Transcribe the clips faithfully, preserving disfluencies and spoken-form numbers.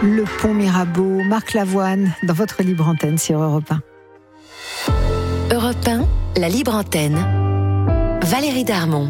Le pont Mirabeau, Marc Lavoine, dans votre libre antenne sur Europe un. Europe un, la libre antenne. Valérie Darmon.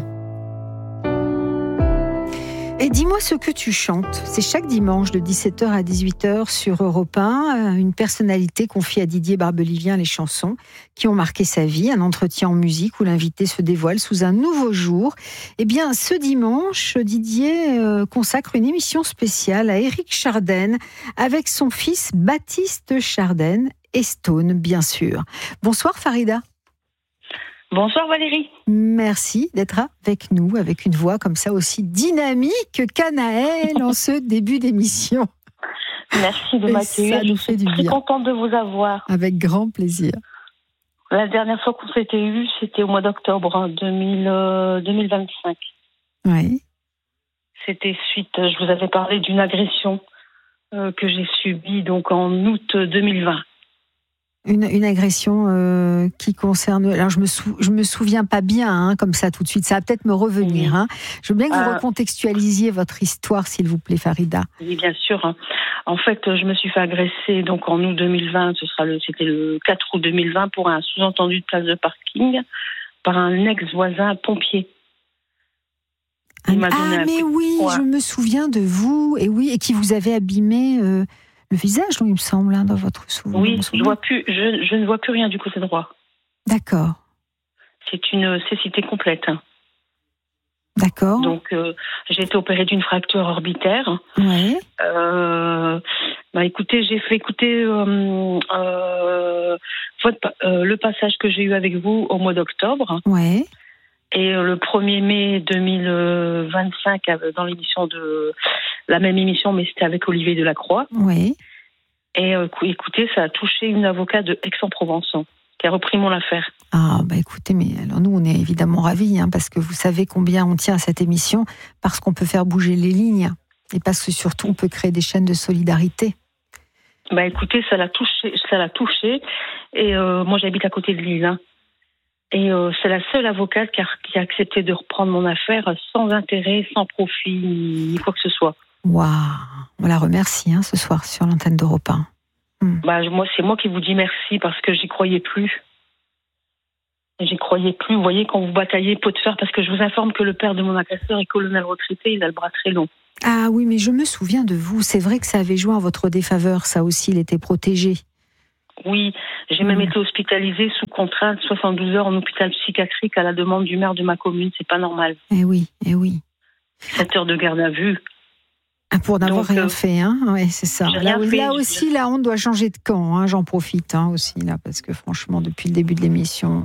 Et dis-moi ce que tu chantes. C'est chaque dimanche de dix-sept heures à dix-huit heures sur Europe un. Une personnalité confie à Didier Barbelivien les chansons qui ont marqué sa vie. Un entretien en musique où l'invité se dévoile sous un nouveau jour. Eh bien, ce dimanche, Didier consacre une émission spéciale à Éric Chardin avec son fils Baptiste Chardin et Stone, bien sûr. Bonsoir Farida. Bonsoir Valérie. Merci d'être avec nous, avec une voix comme ça aussi dynamique qu'Anaël en ce début d'émission. Merci de m'accueillir, je suis très bien. Contente de vous avoir. Avec grand plaisir. La dernière fois qu'on s'était eu, c'était au mois d'octobre hein, deux mille, euh, deux mille vingt-cinq. Oui. C'était suite, je vous avais parlé d'une agression euh, que j'ai subie donc en août deux mille vingt. Une, une agression euh, qui concerne... Alors, je me, sou, je me souviens pas bien, hein, comme ça, tout de suite. Ça va peut-être me revenir. Oui. Hein. Je veux bien que vous euh, recontextualisiez votre histoire, s'il vous plaît, Farida. Oui, bien sûr. En fait, je me suis fait agresser donc, en août deux mille vingt. Ce sera le, c'était le quatre août deux mille vingt pour un sous-entendu de place de parking par un ex-voisin pompier. Il ah, ah mais oui, je me souviin de vous. Et oui, et qui vous avait abîmé... Euh... Le visage, il me semble, hein, dans votre souvenir. Oui, je, vois plus, je, je ne vois plus rien du côté droit. D'accord. C'est une cécité complète. D'accord. Donc, euh, j'ai été opérée d'une fracture orbitaire. Oui. Euh, bah, écoutez, j'ai fait écouter euh, euh, votre, euh, le passage que j'ai eu avec vous au mois d'octobre. Oui. Et euh, le premier mai deux mille vingt-cinq, dans l'émission de... la même émission, mais c'était avec Olivier Delacroix. Oui. Et euh, écoutez, ça a touché une avocate de Aix-en-Provence qui a repris mon affaire. Ah, bah écoutez, mais alors nous, on est évidemment ravis, hein, parce que vous savez combien on tient à cette émission, parce qu'on peut faire bouger les lignes, et parce que surtout, on peut créer des chaînes de solidarité. Bah écoutez, ça l'a touché, ça l'a touché, et euh, moi j'habite à côté de Lille, hein. Et euh, c'est la seule avocate qui a, qui a accepté de reprendre mon affaire sans intérêt, sans profit, ni quoi que ce soit. Waouh, on la remercie hein, ce soir sur l'antenne d'Europe un. Hmm. Bah, moi, c'est moi qui vous dis merci parce que j'y croyais plus. J'y croyais plus. Vous voyez, quand vous bataillez pot de fer, parce que je vous informe que le père de mon agresseur est colonel retraité, il a le bras très long. Ah oui, mais je me souviens de vous. C'est vrai que ça avait joué en votre défaveur, ça aussi, il était protégé. Oui, j'ai mmh. même été hospitalisée sous contrainte soixante-douze heures en hôpital psychiatrique à la demande du maire de ma commune. C'est pas normal. Eh oui, eh oui. sept heures de garde à vue. Ah, pour n'avoir Donc, rien euh, fait, hein. Ouais, c'est ça. Là, fait, là aussi, la honte doit changer de camp. Hein. J'en profite hein, aussi là, parce que franchement, depuis le début de l'émission,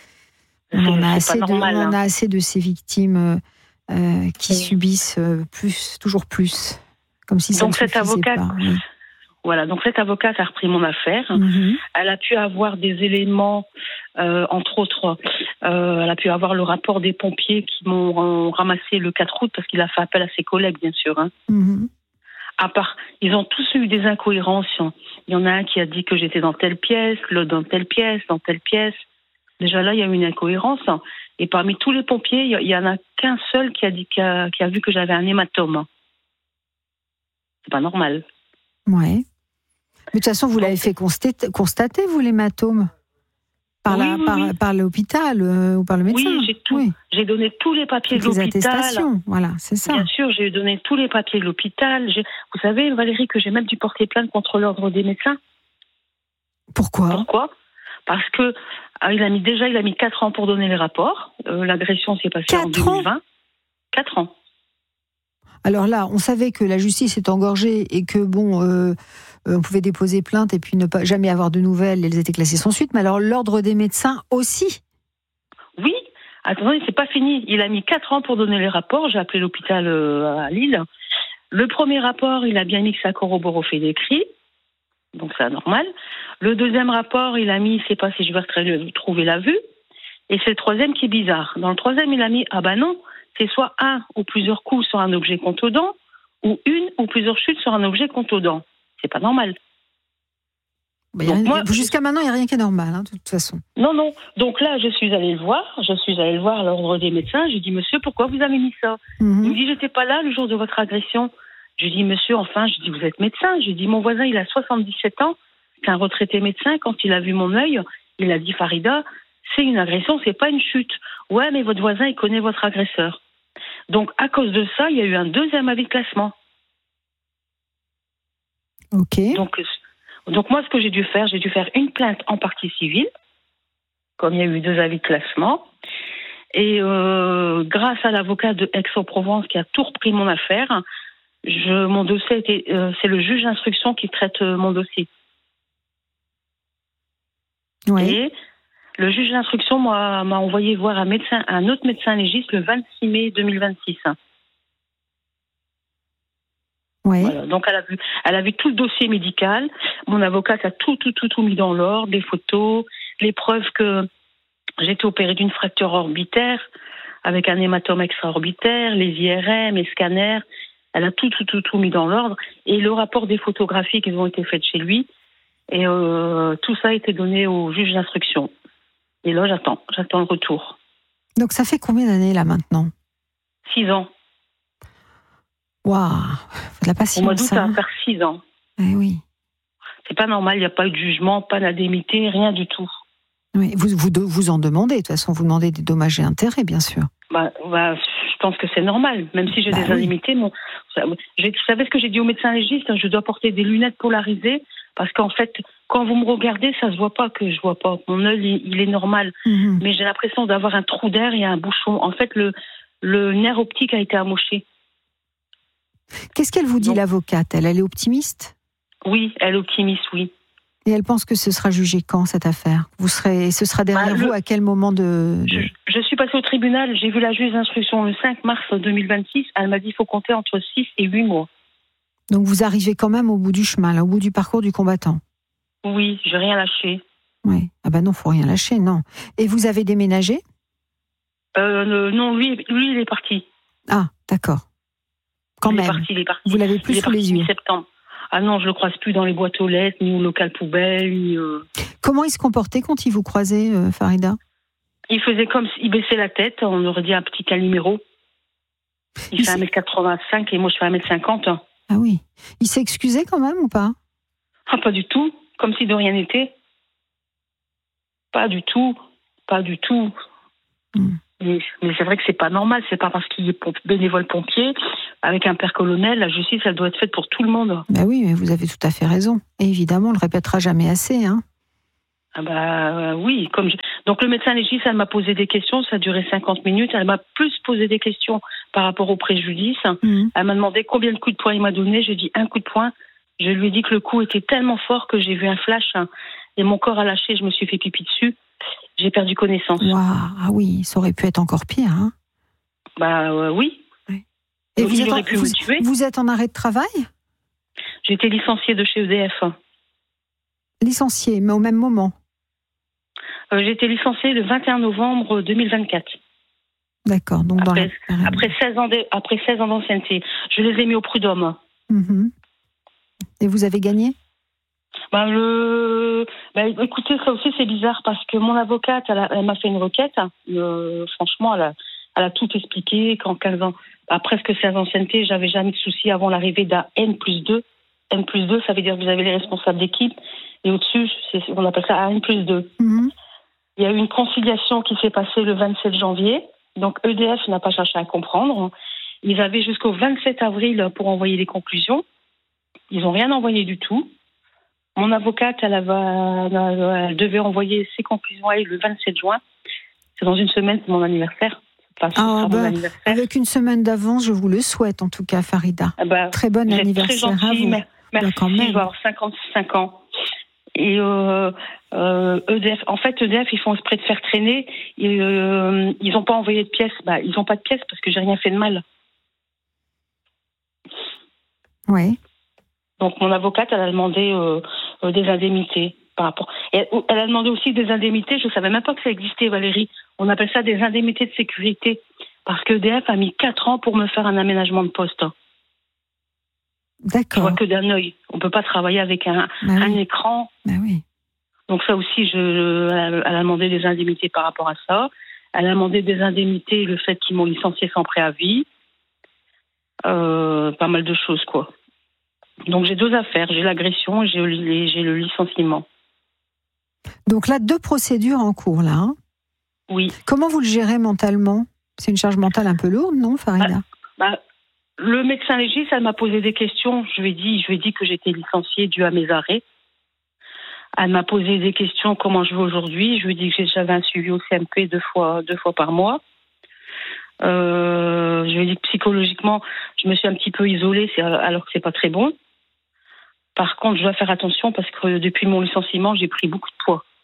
on en a assez normal, de, on en a hein. assez de ces victimes euh, qui oui. subissent euh, plus, toujours plus, comme si ça Donc ne cette suffisait avocate. pas. Oui. Voilà, donc cette avocate a repris mon affaire. Mm-hmm. Elle a pu avoir des éléments, euh, entre autres, euh, elle a pu avoir le rapport des pompiers qui m'ont ramassé le quatre août parce qu'il a fait appel à ses collègues, bien sûr. Hein. Mm-hmm. À part, ils ont tous eu des incohérences. Il y en a un qui a dit que j'étais dans telle pièce, l'autre dans telle pièce, dans telle pièce. Déjà là, il y a eu une incohérence. Et parmi tous les pompiers, il y en a qu'un seul qui a dit, qui a, qui a vu que j'avais un hématome. C'est pas normal. Ouais. Mais de toute façon, vous l'avez fait constater, constater vous, l'hématome par, oui, la, oui, par, oui. par l'hôpital euh, ou par le médecin. Oui, j'ai, tout, oui. j'ai donné tous les papiers Toutes de l'hôpital. Les attestations, voilà, c'est ça. Bien sûr, j'ai donné tous les papiers de l'hôpital. J'ai... Vous savez, Valérie, que j'ai même dû porter plainte contre l'ordre des médecins. Pourquoi Pourquoi Parce que ah, il a mis déjà, il a mis quatre ans pour donner les rapports. Euh, l'agression s'est passée en deux mille vingt. Quatre ans. Alors là, on savait que la justice est engorgée et que bon, euh, on pouvait déposer plainte et puis ne pas jamais avoir de nouvelles. Elles étaient classées sans suite. Mais alors l'ordre des médecins aussi. Oui. Attendez, c'est pas fini. Il a mis quatre ans pour donner les rapports. J'ai appelé l'hôpital euh, à Lille. Le premier rapport, il a bien mis que ça corrobore au fait d'écrit. Donc c'est anormal. Le deuxième rapport, il a mis, je sais pas si je vais trouver la vue. Et c'est le troisième qui est bizarre. Dans le troisième, il a mis, ah ben non, c'est soit un ou plusieurs coups sur un objet contondant, ou une ou plusieurs chutes sur un objet contondant. C'est pas normal. Bah, Donc, rien, moi, jusqu'à maintenant, il n'y a rien qui est normal, hein, de toute façon. Non, non. Donc là, je suis allée le voir. Je suis allée le voir à l'ordre des médecins. J'ai dit, monsieur, pourquoi vous avez mis ça ? Mm-hmm. Il me dit, j'étais pas là le jour de votre agression. Je lui dis, monsieur, enfin, je dis, vous êtes médecin. Je lui dis, mon voisin, il a soixante-dix-sept ans, c'est un retraité médecin. Quand il a vu mon œil, il a dit, Farida, c'est une agression, c'est pas une chute. Ouais, mais votre voisin, il connaît votre agresseur. Donc, à cause de ça, il y a eu un deuxième avis de classement. Ok. Donc, donc moi, ce que j'ai dû faire, j'ai dû faire une plainte en partie civile, comme il y a eu deux avis de classement. Et euh, grâce à l'avocat de Aix-en-Provence qui a tout repris mon affaire, je, mon dossier était, euh, c'est le juge d'instruction qui traite euh, mon dossier. Oui. Et le juge d'instruction m'a, m'a envoyé voir un médecin, un autre médecin légiste le vingt-six mai deux mille vingt-six. Oui. Voilà. Donc elle a vu, elle a vu tout le dossier médical. Mon avocate a tout, tout, tout, tout mis dans l'ordre, les photos, les preuves que j'ai été opérée d'une fracture orbitaire avec un hématome extra-orbitaire, les I R M, les scanners. Elle a tout, tout, tout, tout mis dans l'ordre. Et le rapport des photographies qui ont été faites chez lui. Et euh, tout ça a été donné au juge d'instruction. Et là, j'attends. J'attends le retour. Donc ça fait combien d'années là maintenant? Six ans. Waouh, faut de la patience. Au mois d'août, ça hein. va faire six ans. Eh oui. C'est pas normal, il n'y a pas eu de jugement, pas d'indemnité, rien du tout. Oui. Vous, vous, vous en demandez, de toute façon, vous demandez des dommages et intérêts, bien sûr. Bah, bah, je pense que c'est normal, même si j'ai bah des oui. indemnités. Mon, j'ai, vous savez ce que j'ai dit au médecin légiste? Je dois porter des lunettes polarisées parce qu'en fait, quand vous me regardez, ça se voit pas que je vois pas. Mon œil, il, il est normal, Mm-hmm. mais j'ai l'impression d'avoir un trou d'air et un bouchon. En fait, le, le nerf optique a été amoché. Qu'est-ce qu'elle vous dit, Donc, l'avocate? Elle, elle est optimiste? Oui, elle est optimiste, oui. Et elle pense que ce sera jugé quand, cette affaire? Vous serez, ce sera derrière bah, vous le, à quel moment de... de... Je, je suis passée au tribunal, j'ai vu la juge d'instruction le cinq mars deux mille vingt-six. Elle m'a dit qu'il faut compter entre six et huit mois. Donc vous arrivez quand même au bout du chemin, là, au bout du parcours du combattant? Oui, j'ai rien lâché. Oui. Ah ben non, faut rien lâcher, non. Et vous avez déménagé? Euh, le, non, lui, lui, il est parti. Ah, d'accord. Quand il même. Est parti, il est parti. Vous l'avez plus il est sous les parti yeux. Mi-septembre. Ah non, je le croise plus dans les boîtes aux lettres, ni au local poubelle, ni. Euh... Comment il se comportait quand il vous croisait, euh, Farida? Il faisait comme s'il baissait la tête, on aurait dit un petit Calimero. Il, il fait un mètre quatre-vingt-cinq et moi je fais un mètre cinquante. Ah oui. Il s'est excusé quand même ou pas? Ah, pas du tout. Comme si de rien n'était. Pas du tout. Pas du tout. Mm. Mais, mais c'est vrai que c'est pas normal. C'est pas parce qu'il est pomp- bénévole pompier. Avec un père colonel, la justice, elle doit être faite pour tout le monde. Ben oui, mais vous avez tout à fait raison. Et évidemment, on le répétera jamais assez, hein. Ah bah euh, oui, comme je... donc le médecin légiste, elle m'a posé des questions, ça a duré cinquante minutes, elle m'a plus posé des questions par rapport au préjudice. Mmh. Elle m'a demandé combien de coups de poing il m'a donné, j'ai dit un coup de poing. Je lui ai dit que le coup était tellement fort que j'ai vu un flash hein, et mon corps a lâché, je me suis fait pipi dessus. J'ai perdu connaissance. Wow. Ah oui, ça aurait pu être encore pire, hein. Bah euh, oui. Ouais. Et vous êtes, en, pu vous, me tuer. vous êtes en arrêt de travail? J'ai été licenciée de chez E D F. Licenciée, mais au même moment? Euh, j'ai été licenciée le vingt et un novembre deux mille vingt-quatre. D'accord. Donc après, dans la... après, seize ans de, après seize ans d'ancienneté. Je les ai mis au prud'homme. Mmh. Et vous avez gagné? Bah, le... bah, écoutez, ça aussi c'est bizarre parce que mon avocate, elle, a, elle m'a fait une requête. Euh, franchement, elle a, elle a tout expliqué. Qu'en quinze ans, à presque seize ans d'ancienneté, j'avais jamais de soucis avant l'arrivée d'un N plus deux. N plus deux, ça veut dire que vous avez les responsables d'équipe. Et au-dessus, c'est, on appelle ça N plus deux. Mmh. Il y a eu une conciliation qui s'est passée le vingt-sept janvier. Donc E D F n'a pas cherché à comprendre. Ils avaient jusqu'au vingt-sept avril pour envoyer les conclusions. Ils n'ont rien envoyé du tout. Mon avocate, elle, avait, elle devait envoyer ses conclusions à elle le vingt-sept juin. C'est dans une semaine, c'est mon anniversaire. Enfin, ah, bah, mon anniversaire. Avec une semaine d'avance, je vous le souhaite en tout cas, Farida. Ah bah, très bon anniversaire très gentil, à vous. Merci, bah, quand même. Je vais avoir cinquante-cinq ans. Et euh, euh, E D F, en fait, E D F, ils font exprès de faire traîner. Et, euh, ils n'ont pas envoyé de pièces. Bah, ils n'ont pas de pièces parce que j'ai rien fait de mal. Oui. Donc mon avocate, elle a demandé euh, euh, des indemnités par rapport. Et elle, elle a demandé aussi des indemnités. Je savais même pas que ça existait, Valérie. On appelle ça des indemnités de sécurité parce que E D F a mis quatre ans pour me faire un aménagement de poste. D'accord. Je vois que d'un œil. On peut pas travailler avec un, bah un oui. écran. Bah oui. Donc ça aussi, je, elle a demandé des indemnités par rapport à ça. Elle a demandé des indemnités le fait qu'ils m'ont licencié sans préavis. euh, pas mal de choses, quoi. Donc j'ai deux affaires, j'ai l'agression et j'ai le, j'ai le licenciement. Donc là, deux procédures en cours, là. Hein. Oui. Comment vous le gérez mentalement ? C'est une charge mentale un peu lourde, non, Farida ? bah, bah, Le médecin légiste, elle m'a posé des questions. Je lui ai dit, je lui ai dit que j'étais licenciée dû à mes arrêts. Elle m'a posé des questions, comment je vais aujourd'hui. Je lui ai dit que j'avais un suivi au C M P deux fois, deux fois par mois. Euh, je lui ai dit que psychologiquement, je me suis un petit peu isolée, c'est, alors que c'est pas très bon. Par contre, je dois faire attention parce que depuis mon licenciement, j'ai pris beaucoup de poids.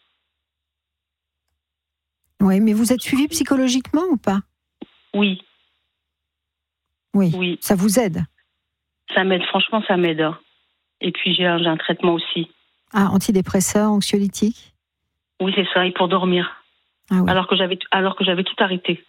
Oui, mais vous êtes suivi psychologiquement ou pas ? Oui. Oui. Oui. Ça vous aide ? Ça m'aide, franchement, ça m'aide. Et puis j'ai un, j'ai un traitement aussi. Ah, antidépresseur, anxiolytique ? Oui, c'est ça, et pour dormir. Ah oui. Alors que j'avais, alors que j'avais tout arrêté.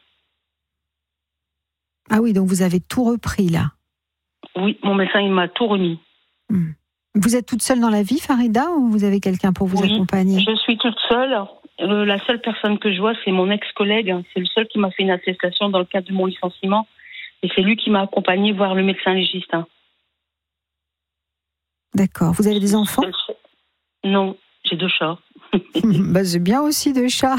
Ah oui, donc vous avez tout repris là. Oui, mon médecin, il m'a tout remis. Hum. Vous êtes toute seule dans la vie, Farida, ou vous avez quelqu'un pour vous oui, accompagner ? Je suis toute seule. Euh, la seule personne que je vois, c'est mon ex-collègue. C'est le seul qui m'a fait une attestation dans le cadre de mon licenciement. Et c'est lui qui m'a accompagnée voir le médecin légiste. D'accord. Vous avez des enfants ? Non, j'ai deux chats. bah, c'est bien aussi deux chats.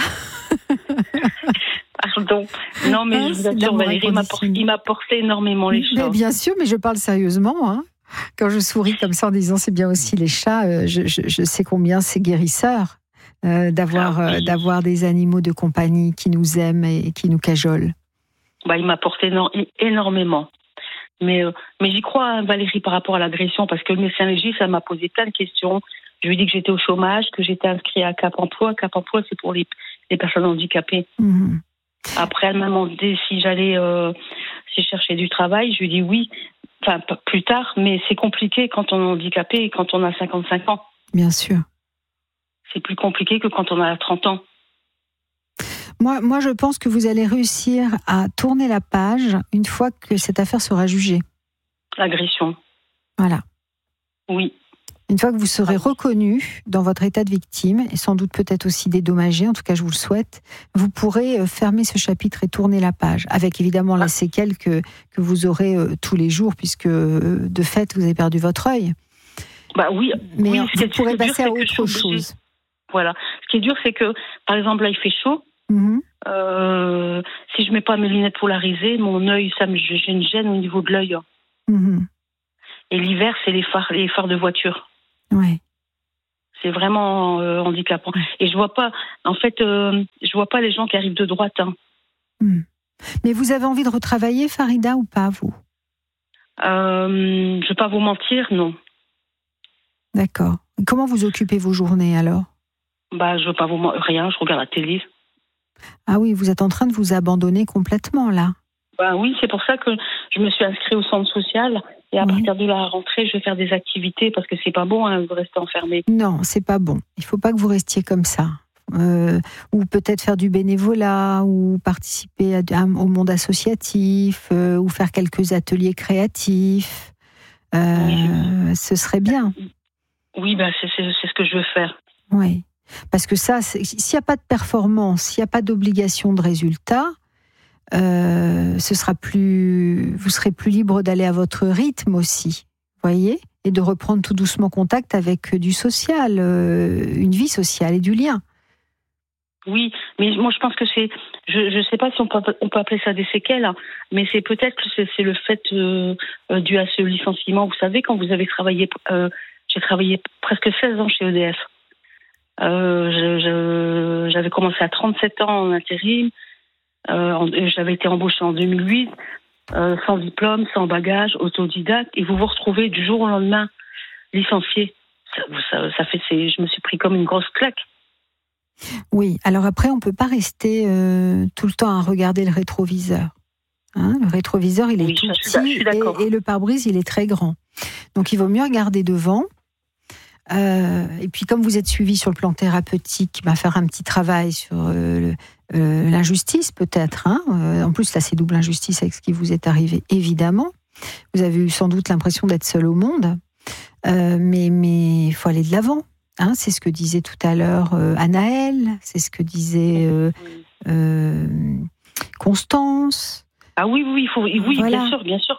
Pardon. Non, mais ah, je vous assure, Valérie, il m'a, porté, il m'a porté énormément les chats. Mais bien sûr, mais je parle sérieusement. Hein. Quand je souris comme ça en disant c'est bien aussi les chats, euh, je, je, je sais combien c'est guérisseur euh, d'avoir, ah, oui. euh, d'avoir des animaux de compagnie qui nous aiment et qui nous cajolent. Bah, il m'a porté éno- énormément. Mais, euh, mais j'y crois, hein, Valérie, par rapport à l'agression, parce que le médecin légiste, ça m'a posé plein de questions. Je lui ai dit que j'étais au chômage, que j'étais inscrite à Cap Emploi. Cap Emploi, c'est pour les, les personnes handicapées. Mmh. Après, elle m'a demandé si j'allais, euh, si je cherchais du travail. Je lui ai dit oui, enfin plus tard, mais c'est compliqué quand on est handicapé et quand on a cinquante-cinq ans. Bien sûr. C'est plus compliqué que quand on a trente ans. Moi, moi, je pense que vous allez réussir à tourner la page une fois que cette affaire sera jugée. L'agression. Voilà. Oui. Une fois que vous serez reconnu dans votre état de victime, et sans doute peut-être aussi dédommagé, en tout cas je vous le souhaite, vous pourrez fermer ce chapitre et tourner la page, avec évidemment les séquelles que, que vous aurez euh, tous les jours, puisque euh, de fait vous avez perdu votre œil. Bah oui, mais oui, vous pourrez passer à autre chose. Voilà. Ce qui est dur, c'est que, par exemple, là il fait chaud. Mmh. Euh, si je mets pas mes lunettes polarisées, mon œil, ça me, j'ai une gêne au niveau de l'œil. Mmh. Et l'hiver, c'est les phares, les phares de voiture. Ouais. C'est vraiment euh, handicapant. Et je vois pas, en fait, euh, je vois pas les gens qui arrivent de droite. Hein. Mmh. Mais vous avez envie de retravailler, Farida, ou pas, vous ? euh, Je vais pas vous mentir, non. D'accord. Comment vous occupez vos journées alors ? Bah, je veux pas vous mentir, rien. Je regarde la télé. Ah oui, vous êtes en train de vous abandonner complètement là. Bah oui, c'est pour ça que je me suis inscrite au centre social. Et à oui. partir de la rentrée, je vais faire des activités parce que c'est pas bon hein, de rester enfermé. Non, c'est pas bon. Il faut pas que vous restiez comme ça. Euh, ou peut-être faire du bénévolat, ou participer à, à, au monde associatif, euh, ou faire quelques ateliers créatifs. Euh, oui. Ce serait bien. Oui, bah c'est, c'est, c'est ce que je veux faire. Oui, parce que ça, s'il n'y a pas de performance, s'il n'y a pas d'obligation de résultat, Euh, ce sera plus, vous serez plus libre d'aller à votre rythme aussi, voyez, et de reprendre tout doucement contact avec du social, euh, une vie sociale et du lien. Oui, mais moi je pense que c'est, je ne sais pas si on peut, on peut appeler ça des séquelles, hein, mais c'est peut-être que c'est, c'est le fait euh, euh, dû à ce licenciement. Vous savez, quand vous avez travaillé, euh, j'ai travaillé presque seize ans chez E D F. Euh, je, je, j'avais commencé à trente-sept ans en intérim. Euh, j'avais été embauchée en deux mille huit, euh, sans diplôme, sans bagage, autodidacte, et vous vous retrouvez du jour au lendemain licencié. Ça, ça, ça fait, c'est, je me suis pris comme une grosse claque. Oui, alors après, on ne peut pas rester euh, tout le temps à regarder le rétroviseur. Hein, le rétroviseur, il est oui, tout petit et, et le pare-brise, il est très grand. Donc, il vaut mieux regarder devant. Euh, et puis, comme vous êtes suivi sur le plan thérapeutique, bah, faire un petit travail sur euh, le, euh, l'injustice, peut-être. Hein. Euh, en plus, là, c'est double injustice avec ce qui vous est arrivé, évidemment. Vous avez eu sans doute l'impression d'être seul au monde. Euh, mais il faut aller de l'avant. Hein. C'est ce que disait tout à l'heure euh, Anaëlle, c'est ce que disait euh, euh, Constance. Ah oui, oui, il faut, oui, voilà. bien sûr, bien sûr.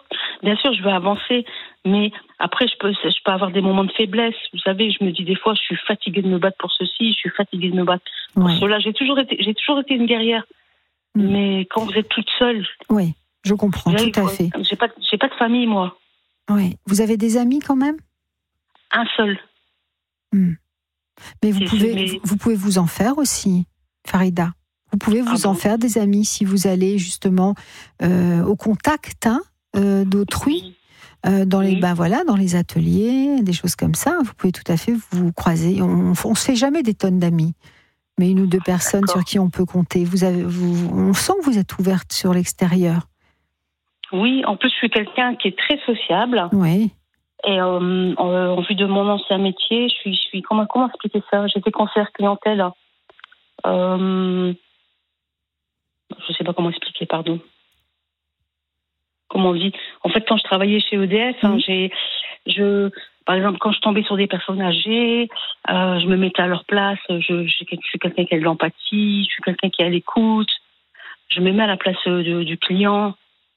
bien sûr, je veux avancer, mais après, je peux, je peux avoir des moments de faiblesse. Vous savez, je me dis des fois, je suis fatiguée de me battre pour ceci, je suis fatiguée de me battre pour Ouais. cela. J'ai toujours été, j'ai toujours été une guerrière. Mm. Mais quand vous êtes toute seule, Oui, je comprends, vous voyez, tout à quoi. fait. J'ai pas, j'ai pas de famille, moi. Oui. Vous avez des amis quand même ? Un seul. Mm. Mais vous C'est- pouvez, c'est- mais- vous, vous pouvez vous en faire aussi, Farida. Vous pouvez vous Ah en bon faire des amis si vous allez justement euh, au contact hein, euh, d'autrui. Euh, dans les Oui. ben voilà dans les ateliers, des choses comme ça, vous pouvez tout à fait vous croiser. On, on se fait jamais des tonnes d'amis, mais une ou deux personnes D'accord. sur qui on peut compter. Vous avez, vous, on sent que vous êtes ouverte sur l'extérieur. Oui, en plus, je suis quelqu'un qui est très sociable. Oui. Et euh, en, en vue de mon ancien métier, je suis, je suis comment, comment expliquer ça ? J'étais conseillère clientèle. Euh, je sais pas comment expliquer, pardon. Comment on dit ? En fait, quand je travaillais chez E D F, hein, Mhm. j'ai, je, par exemple, quand je tombais sur des personnes âgées, euh, je me mettais à leur place. Je, je, je suis quelqu'un qui a de l'empathie. Je suis quelqu'un qui est à l'écoute. Je me mets à la place de- du client.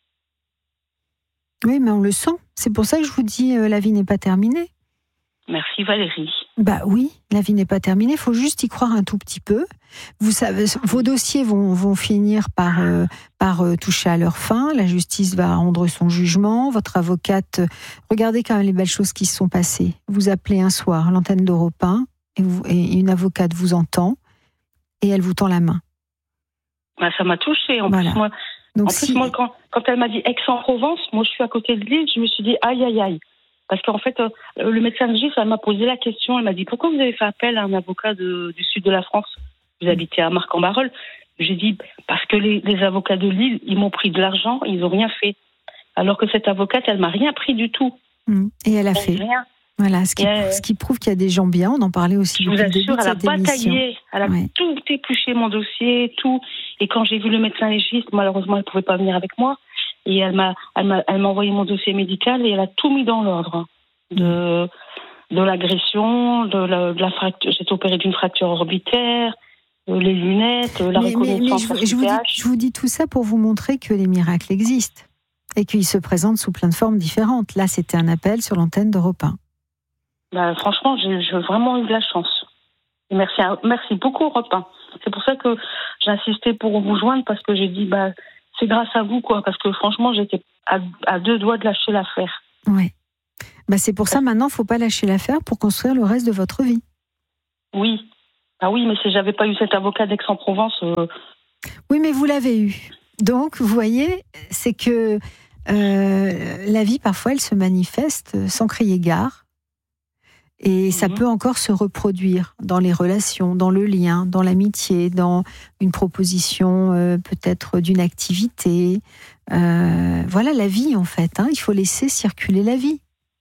Oui, mais on le sent. C'est pour ça que je vous dis, euh, la vie n'est pas terminée. Merci Valérie. Bah oui, la vie n'est pas terminée. Il faut juste y croire un tout petit peu. Vous savez, vos dossiers vont, vont finir par, euh, par euh, toucher à leur fin. La justice va rendre son jugement. Votre avocate, euh, regardez quand même les belles choses qui se sont passées. Vous appelez un soir l'antenne d'Europe un et, vous, et une avocate vous entend et elle vous tend la main. Bah, ça m'a touchée. En Voilà. plus, moi, Donc en plus, si, moi quand, quand elle m'a dit Aix-en-Provence, moi je suis à côté de Lille, je me suis dit aïe aïe aïe. Parce qu'en fait, euh, le médecin légiste, elle m'a posé la question, elle m'a dit pourquoi vous avez fait appel à un avocat de, du sud de la France ? Vous habitez à Marc-en-Barœul. J'ai dit parce que les, les avocats de Lille, ils m'ont pris de l'argent, ils n'ont rien fait. Alors que cette avocate, elle m'a rien pris du tout. et elle a fait. Rien. Voilà, ce qui, Et elle- ce qui prouve qu'il y a des gens bien. On en parlait aussi Je vous depuis le début assure, de elle a cette émission. bataillé, elle a Ouais. tout épluché mon dossier, tout. Et quand j'ai vu le médecin légiste, malheureusement, elle ne pouvait pas venir avec moi. Et elle m'a, elle m'a, elle m'a envoyé mon dossier médical et elle a tout mis dans l'ordre. De, de l'agression, de la, de la fracture. J'ai été opérée d'une fracture orbitaire, euh, les lunettes, euh, la Mais, mais- mais reconnaissance je, vous- je vous dis, R C P H. je vous dis tout ça pour vous montrer que les miracles existent et qu'ils se présentent sous plein de formes différentes. Là, c'était un appel sur l'antenne d'Europe un. Bah, franchement, j'ai, j'ai vraiment eu de la chance. Et merci, à- merci beaucoup, Europe un. C'est pour ça que j'ai insisté pour vous joindre parce que j'ai dit, bah, c'est grâce à vous, quoi. Parce que franchement, j'étais à, à deux doigts de lâcher l'affaire. Ouais. Bah, c'est pour ça maintenant, il ne faut pas lâcher l'affaire pour construire le reste de votre vie. Oui. Ah oui, mais si j'avais pas eu cet avocat d'Aix-en-Provence, euh, Oui, mais vous l'avez eu. Donc, vous voyez, c'est que euh, la vie, parfois, elle se manifeste sans crier gare. Et ça Mhm. peut encore se reproduire dans les relations, dans le lien, dans l'amitié, dans une proposition euh, peut-être d'une activité. Euh, voilà la vie, en fait. Hein. Il faut laisser circuler la vie.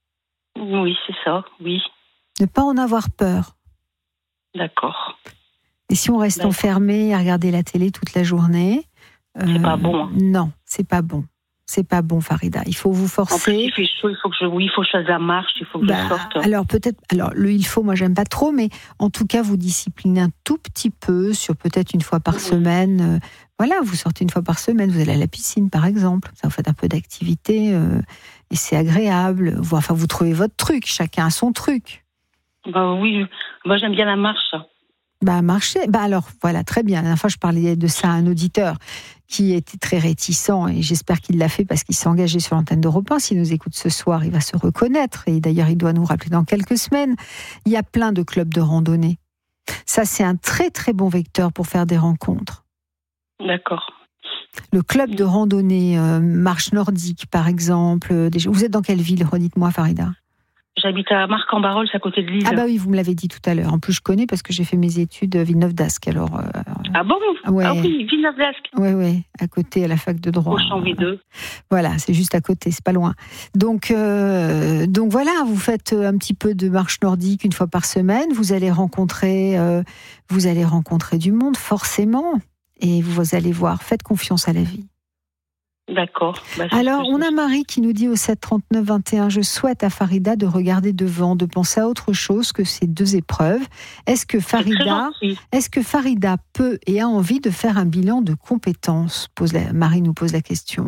oui, c'est ça, oui. Ne pas en avoir peur. D'accord. Et si on reste D'accord. enfermé à regarder la télé toute la journée, C'est pas bon, hein. Non, c'est pas bon. C'est pas bon, Farida. Il faut vous En plus, forcer. il fait chaud, il faut que je, oui, il faut que je fasse la marche, il faut que Bah, je sorte. alors peut-être, alors le il faut, moi j'aime pas trop, mais en tout cas vous disciplinez un tout petit peu sur peut-être une fois par Mhm. semaine. Euh, voilà, vous sortez une fois par semaine, vous allez à la piscine par exemple, ça vous fait un peu d'activité euh, et c'est agréable. Vous- Enfin, vous trouvez votre truc, chacun a son truc. Bah oui, moi j'aime bien la marche. Bah marcher. Bah alors voilà, très bien. La dernière fois je parlais de ça à un auditeur qui était très réticent et j'espère qu'il l'a fait parce qu'il s'est engagé sur l'antenne d'Europe un. S'il nous écoute ce soir, il va se reconnaître et d'ailleurs il doit nous rappeler dans quelques semaines. Il y a plein de clubs de randonnée. Ça c'est un très très bon vecteur pour faire des rencontres. D'accord. Le club de randonnée euh, marche nordique par exemple. euh, des- Vous êtes dans quelle ville, redites-moi Farida? J'habite à Marc-en-Barœul, c'est à côté de Lille. Ah bah oui, vous me l'avez dit tout à l'heure. En plus je connais parce que j'ai fait mes études à Villeneuve-d'Ascq. Alors euh, Ah bon ouais. Ah oui, Villeneuve-d'Ascq, oui oui, à côté à la fac de droit. au champ V deux. Voilà, c'est juste à côté, c'est pas loin. Donc, euh, donc voilà, vous faites un petit peu de marche nordique une fois par semaine. Vous allez rencontrer, euh, vous allez rencontrer du monde forcément, et vous allez voir. Faites confiance à la vie. D'accord. Bah, c'est Alors, ce que on je- a Marie qui nous dit au sept trente-neuf vingt et un. Je souhaite à Farida de regarder devant, de penser à autre chose que ces deux épreuves. Est-ce que C'est très Farida, gentil. est-ce que Farida peut et a envie de faire un bilan de compétences? Pose la, Marie nous pose la question.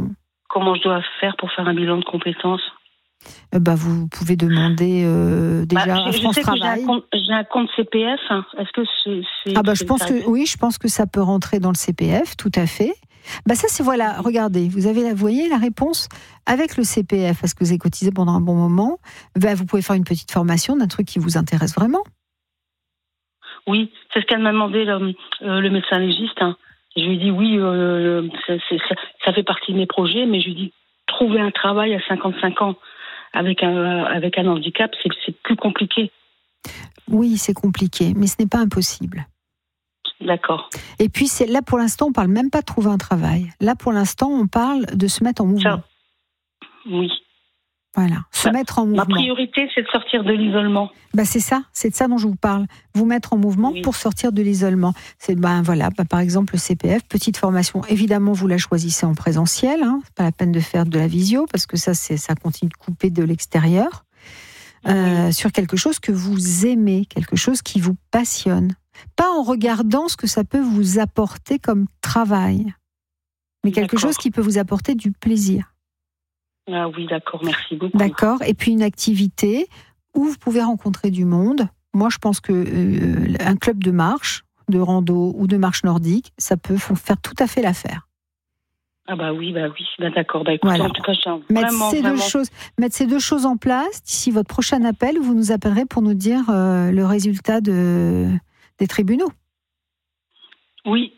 comment je dois faire pour faire un bilan de compétences? Euh, bah, vous pouvez demander euh, déjà bah, à je, France je sais Travail. Que j'ai, un compte, j'ai un compte C P F. Hein. Est-ce que c'est, c'est ah bah c'est je pense que oui, je pense que ça peut rentrer dans le C P F, tout à fait. Bah ça c'est voilà, regardez, vous avez la, vous voyez la réponse avec le C P F parce que vous avez cotisé pendant un bon moment. Bah, vous pouvez faire une petite formation d'un truc qui vous intéresse vraiment. Oui, c'est ce qu'elle m'a demandé le, euh, le médecin légiste. Hein. Je lui ai dit oui, euh, c'est, c'est, ça, ça fait partie de mes projets, mais je lui ai dit trouver un travail à cinquante-cinq ans avec un avec un handicap, c'est, c'est plus compliqué. Oui, c'est compliqué, mais ce n'est pas impossible. D'accord. Et puis c'est là pour l'instant, on parle même pas de trouver un travail. Là pour l'instant, on parle de se mettre en mouvement. Ça, oui. Voilà, se Ça, mettre en mouvement. Ma priorité, c'est de sortir de l'isolement. Bah c'est ça, c'est de ça dont je vous parle. Vous mettre en mouvement oui. pour sortir de l'isolement. C'est ben voilà, bah, par exemple le C P F, petite formation. Évidemment, vous la choisissez en présentiel. Hein, c'est pas la peine de faire de la visio parce que ça, c'est ça continue de couper de l'extérieur. Euh, oui. Sur quelque chose que vous aimez, quelque chose qui vous passionne. Pas en regardant ce que ça peut vous apporter comme travail, mais quelque d'accord. chose qui peut vous apporter du plaisir. Ah oui, d'accord, merci beaucoup. D'accord, et puis une activité où vous pouvez rencontrer du monde. Moi, je pense que euh, un club de marche, de rando ou de marche nordique, ça peut faire tout à fait l'affaire. Ah bah oui, bah oui, bah d'accord. Bah écoutez, voilà. en tout cas, je tiens mettre vraiment, ces vraiment... deux choses, mettre ces deux choses en place. D'ici votre prochain appel, vous nous appellerez pour nous dire euh, le résultat de des tribunaux. Oui.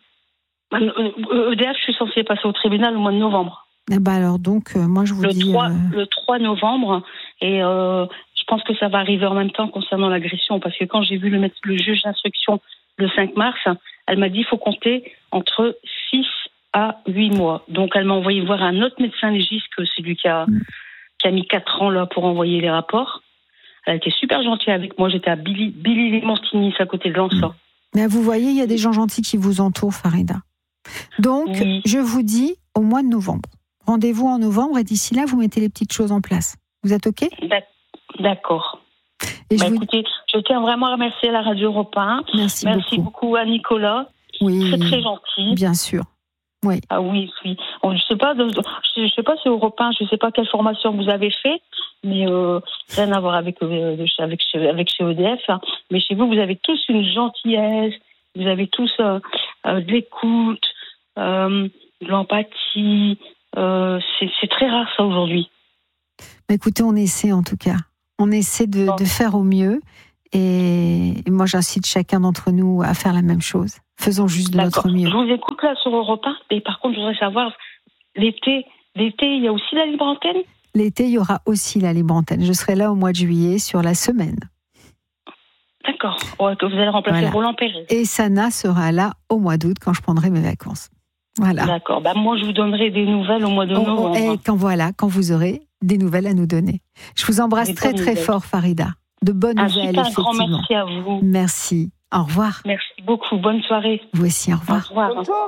E D F, je suis censée passer au tribunal au mois de novembre. Eh ben alors donc, euh, moi je vous le dis... trois, euh... Le trois novembre, et euh, je pense que ça va arriver en même temps concernant l'agression, parce que quand j'ai vu le, le juge d'instruction le cinq mars, elle m'a dit qu'il faut compter entre six à huit mois. Donc elle m'a envoyé voir un autre médecin légiste que celui qui a, mm. qui a mis quatre ans là, pour envoyer les rapports. Elle était super gentille avec moi, j'étais à Billy, Billy Montigny, à côté de Lens. Mm. Mais vous voyez, il y a des gens gentils qui vous entourent, Farida. Donc, oui. je vous dis au mois de novembre. Rendez-vous en novembre et d'ici là, vous mettez les petites choses en place. Vous êtes OK ? D'accord. Et bah, je écoutez, vous... je tiens vraiment à remercier la Radio Europe un. Merci, Merci beaucoup. beaucoup à Nicolas. Oui, très très gentil. Bien sûr. Oui. Ah oui, oui. Bon, je sais pas, de, je sais pas si Europe un, je sais pas quelle formation vous avez fait, mais euh, rien à voir avec euh, avec avec chez E D F. Hein. Mais chez vous, vous avez tous une gentillesse, vous avez tous euh, euh, de l'écoute, euh, de l'empathie. Euh, c'est, c'est très rare ça aujourd'hui. Bah, écoutez, on essaie en tout cas. On essaie de, bon. de faire au mieux. Et, et moi, j'incite chacun d'entre nous à faire la même chose. Faisons juste de D'accord. notre mieux. Je vous écoute là sur Europe un, et par contre, je voudrais savoir, l'été, l'été, il y a aussi la libre antenne ? L'été, il y aura aussi la libre antenne. Je serai là au mois de juillet sur la semaine. D'accord. Ouais, que vous allez remplacer voilà. Roland Pérez. Et Sana sera là au mois d'août quand je prendrai mes vacances. Voilà. D'accord. Bah, moi, je vous donnerai des nouvelles au mois de novembre. Et quand voilà, quand vous aurez des nouvelles à nous donner. Je vous embrasse des très très nouvelles. fort, Farida. De bonnes un nouvelles, super effectivement. Un grand merci à vous. Merci. Au revoir. Merci beaucoup. Bonne soirée. Vous aussi, au revoir. Au revoir.